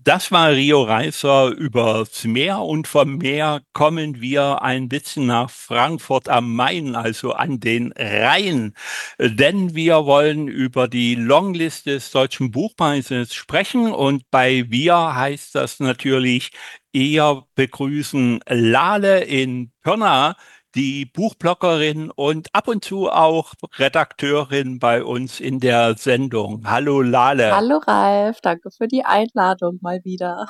Das war Rio Reiser übers Meer und vom Meer kommen wir ein bisschen nach Frankfurt am Main, also an den Rhein, denn wir wollen über die Longlist des Deutschen Buchpreises sprechen und bei wir heißt das natürlich eher begrüßen Lale in Pirna, die Buchbloggerin und ab und zu auch Redakteurin bei uns in der Sendung. Hallo Lale. Hallo Ralf, danke für die Einladung mal wieder.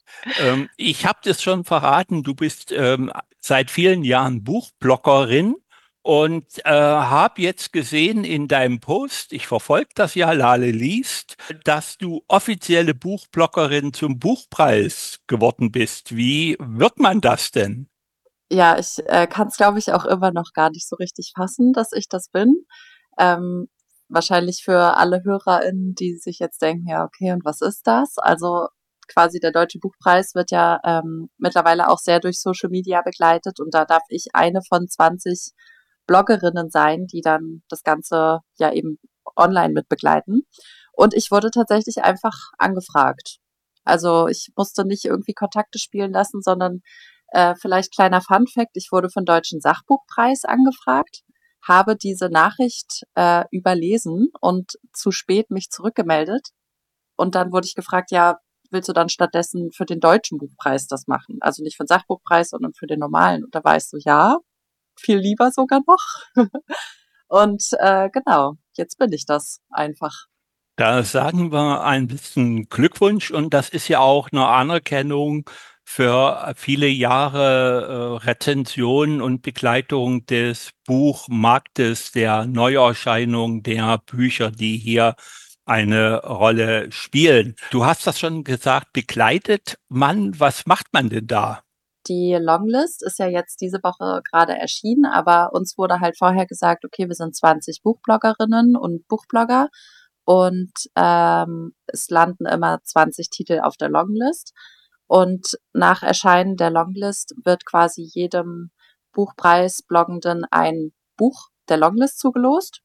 Ich habe das schon verraten, du bist seit vielen Jahren Buchbloggerin und habe jetzt gesehen in deinem Post, ich verfolge das ja, Lale liest, dass du offizielle Buchbloggerin zum Buchpreis geworden bist. Wie wird man das denn? Ja, ich kann es, glaube ich, auch immer noch gar nicht so richtig fassen, dass ich das bin. Ähm, Wahrscheinlich für alle HörerInnen, die sich jetzt denken, ja, okay, und was ist das? Also quasi der Deutsche Buchpreis wird ja mittlerweile auch sehr durch Social Media begleitet und da darf ich eine von 20 Bloggerinnen sein, die dann das Ganze ja eben online mit begleiten. Und ich wurde tatsächlich einfach angefragt. Also ich musste nicht irgendwie Kontakte spielen lassen, sondern vielleicht kleiner Fun-Fact, ich wurde für den Deutschen Sachbuchpreis angefragt, habe diese Nachricht überlesen und zu spät mich zurückgemeldet. Und dann wurde ich gefragt, ja, willst du dann stattdessen für den Deutschen Buchpreis das machen? Also nicht für den Sachbuchpreis, sondern für den normalen. Und da war ich so, ja, viel lieber sogar noch. Und genau, jetzt bin ich das einfach. Da sagen wir ein bisschen Glückwunsch und das ist ja auch eine Anerkennung für viele Jahre Rezension und Begleitung des Buchmarktes, der Neuerscheinung der Bücher, die hier eine Rolle spielen. Du hast das schon gesagt, begleitet man, was macht man denn da? Die Longlist ist ja jetzt diese Woche gerade erschienen, aber uns wurde halt vorher gesagt, okay, wir sind 20 Buchbloggerinnen und Buchblogger und es landen immer 20 Titel auf der Longlist. Und nach Erscheinen der Longlist wird quasi jedem Buchpreis-Bloggenden ein Buch der Longlist zugelost.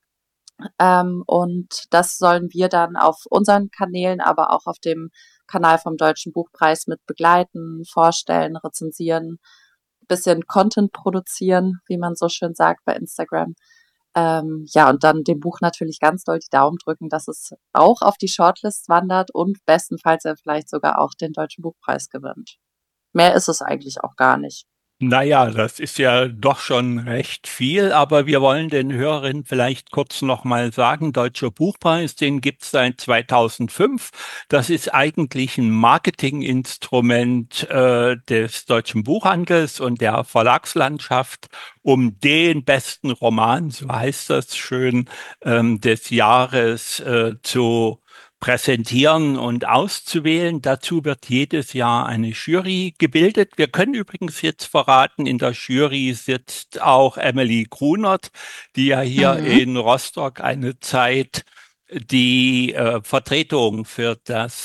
Und das sollen wir dann auf unseren Kanälen, aber auch auf dem Kanal vom Deutschen Buchpreis mit begleiten, vorstellen, rezensieren, bisschen Content produzieren, wie man so schön sagt bei Instagram. Ja, und dann dem Buch natürlich ganz doll die Daumen drücken, dass es auch auf die Shortlist wandert und bestenfalls er vielleicht sogar auch den Deutschen Buchpreis gewinnt. Mehr ist es eigentlich auch gar nicht. Naja, das ist ja doch schon recht viel, aber wir wollen den Hörerinnen vielleicht kurz nochmal sagen, Deutscher Buchpreis, den gibt's seit 2005. Das ist eigentlich ein Marketinginstrument des deutschen Buchhandels und der Verlagslandschaft, um den besten Roman, so heißt das schön, des Jahres zu präsentieren und auszuwählen. Dazu wird jedes Jahr eine Jury gebildet. Wir können übrigens jetzt verraten, in der Jury sitzt auch Emily Grunert, die ja hier Mhm. in Rostock eine Zeit die Vertretung für das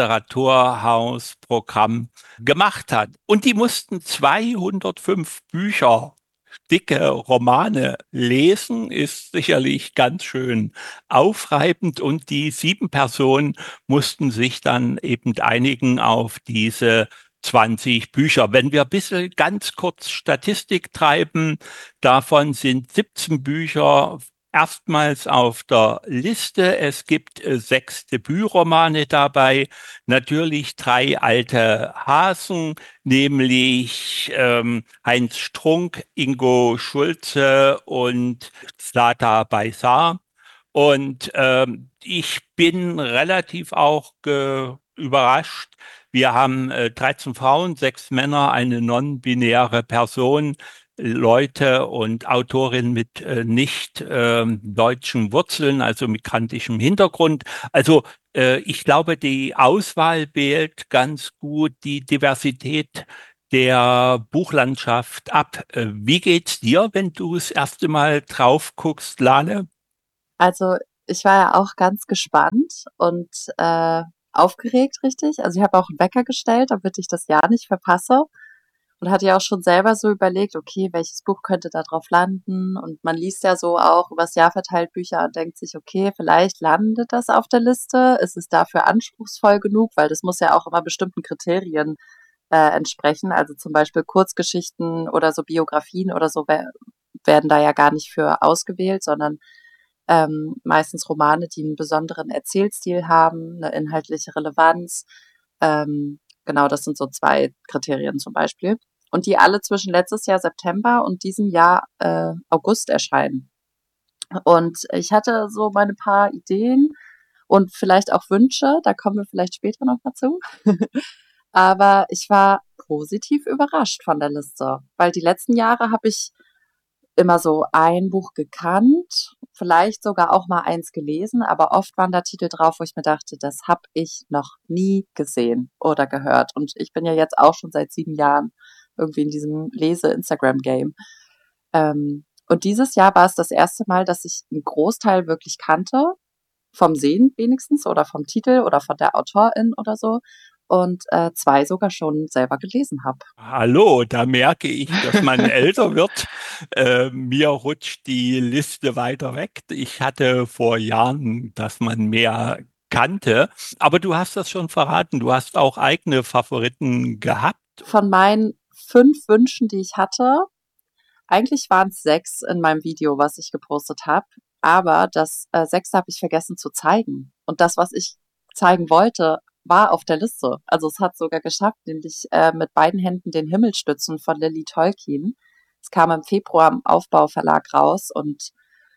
Literaturhausprogramm gemacht hat. Und die mussten 205 Bücher, dicke Romane lesen, ist sicherlich ganz schön aufreibend und die 7 Personen mussten sich dann eben einigen auf diese 20 Bücher. Wenn wir ein bisschen ganz kurz Statistik treiben, davon sind 17 Bücher erstmals auf der Liste. Es gibt 6 Debütromane dabei, natürlich 3 alte Hasen, nämlich Heinz Strunk, Ingo Schulze und Zlata Baysar. Und ich bin relativ auch überrascht. Wir haben 13 Frauen, 6 Männer, eine non-binäre Person, Leute und Autorinnen mit nicht deutschen Wurzeln, also migrantischem Hintergrund. Also ich glaube, die Auswahl wählt ganz gut die Diversität der Buchlandschaft ab. Wie geht's dir, wenn du das erste Mal drauf guckst, Lale? Also ich war ja auch ganz gespannt und aufgeregt, richtig. Also ich habe auch einen Wecker gestellt, damit ich das Jahr nicht verpasse. und hatte ja auch schon selber so überlegt, okay, welches Buch könnte da drauf landen? Und man liest ja so auch übers Jahr verteilt Bücher und denkt sich, okay, vielleicht landet das auf der Liste. Ist es dafür anspruchsvoll genug? Weil das muss ja auch immer bestimmten Kriterien entsprechen. Also zum Beispiel Kurzgeschichten oder so Biografien oder so werden da ja gar nicht für ausgewählt, sondern meistens Romane, die einen besonderen Erzählstil haben, eine inhaltliche Relevanz. Genau, das sind so zwei Kriterien zum Beispiel. Und die alle zwischen letztes Jahr September und diesem Jahr August erscheinen. Und ich hatte so meine paar Ideen und vielleicht auch Wünsche, da kommen wir vielleicht später noch mal zu. Aber ich war positiv überrascht von der Liste, weil die letzten Jahre habe ich immer so ein Buch gekannt, vielleicht sogar auch mal eins gelesen, aber oft waren da Titel drauf, wo ich mir dachte, das habe ich noch nie gesehen oder gehört. Und ich bin ja jetzt auch schon seit 7 Jahren irgendwie in diesem Lese-Instagram-Game. Und dieses Jahr war es das erste Mal, dass ich einen Großteil wirklich kannte, vom Sehen wenigstens oder vom Titel oder von der Autorin oder so. Und zwei sogar schon selber gelesen habe. Hallo, da merke ich, dass man älter wird. Mir rutscht die Liste weiter weg. Ich hatte vor Jahren, dass man mehr kannte, aber du hast das schon verraten. Du hast auch eigene Favoriten gehabt. Von meinen 5 Wünschen, die ich hatte, eigentlich waren es 6 in meinem Video, was ich gepostet habe, aber das 6. habe ich vergessen zu zeigen. Und das, was ich zeigen wollte, war auf der Liste. Also es hat sogar geschafft, nämlich mit beiden Händen den Himmel stützen von Lily Tolkien. Es kam im Februar im Aufbauverlag raus und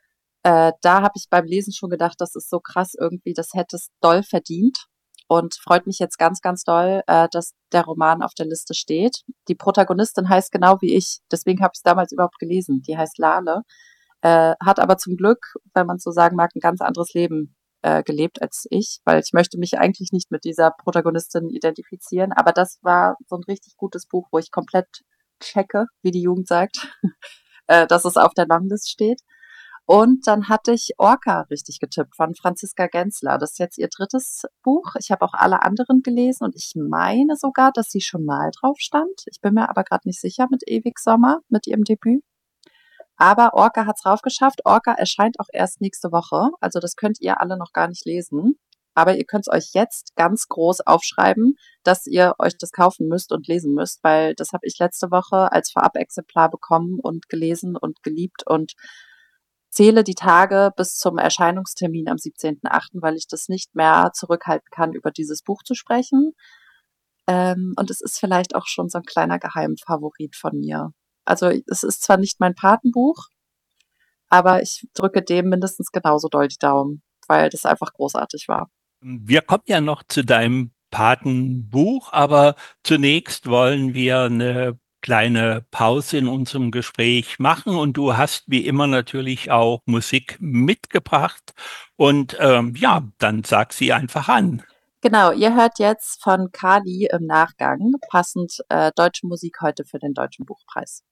da habe ich beim Lesen schon gedacht, das ist so krass irgendwie, das hätte es doll verdient und freut mich jetzt ganz, ganz doll, dass der Roman auf der Liste steht. Die Protagonistin heißt genau wie ich, deswegen habe ich es damals überhaupt gelesen. Die heißt Lale, hat aber zum Glück, wenn man so sagen mag, ein ganz anderes Leben gelebt als ich, weil ich möchte mich eigentlich nicht mit dieser Protagonistin identifizieren, aber das war so ein richtig gutes Buch, wo ich komplett checke, wie die Jugend sagt, dass es auf der Longlist steht. Und dann hatte ich Orca richtig getippt von Franziska Gensler. Das ist jetzt ihr drittes Buch. Ich habe auch alle anderen gelesen und ich meine sogar, dass sie schon mal drauf stand. Ich bin mir aber gerade nicht sicher mit Ewig Sommer, mit ihrem Debüt. Aber Orca hat's raufgeschafft. Orca erscheint auch erst nächste Woche. Also das könnt ihr alle noch gar nicht lesen. Aber ihr könnt es euch jetzt ganz groß aufschreiben, dass ihr euch das kaufen müsst und lesen müsst, weil das habe ich letzte Woche als Vorab-Exemplar bekommen und gelesen und geliebt und zähle die Tage bis zum Erscheinungstermin am 17.8., weil ich das nicht mehr zurückhalten kann, über dieses Buch zu sprechen. Und es ist vielleicht auch schon so ein kleiner Geheimfavorit von mir. Also es ist zwar nicht mein Patenbuch, aber ich drücke dem mindestens genauso doll die Daumen, weil das einfach großartig war. Wir kommen ja noch zu deinem Patenbuch, aber zunächst wollen wir eine kleine Pause in unserem Gespräch machen und du hast wie immer natürlich auch Musik mitgebracht und ja, dann sag sie einfach an. Genau, ihr hört jetzt von Kali im Nachgang, passend deutsche Musik heute für den Deutschen Buchpreis.